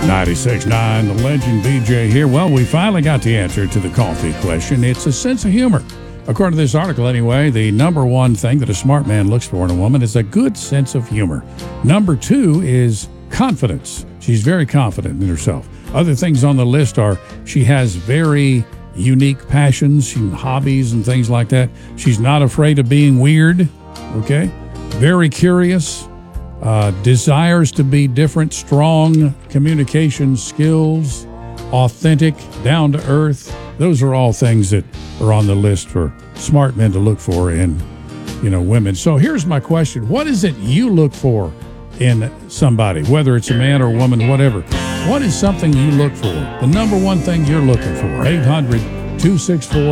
96.9, the legend BJ here. Well, we finally got the answer to the coffee question. It's a sense of humor. According to this article, anyway, the number one thing that a smart man looks for in a woman is a good sense of humor. Number two is confidence. She's very confident in herself. Other things on the list are she has very unique passions, hobbies, and things like that. She's not afraid of being weird, okay? Very curious. Desires to be different, strong communication skills, authentic, down to earth. Those are all things that are on the list for smart men to look for in, women. So here's my question. What is it you look for in somebody, whether it's a man or a woman, whatever? What is something you look for? The number one thing you're looking for? 800-264